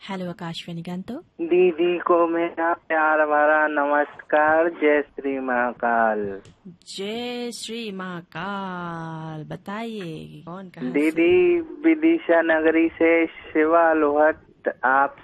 Hello Akashvani गांतो। दीदी को मेरा प्यार भरा नमस्कार। जय श्री महाकाल। जय श्री महाकाल। बताइए कौन कहाँ से? दीदी विदिशा नगरी से शिवा लोहट आप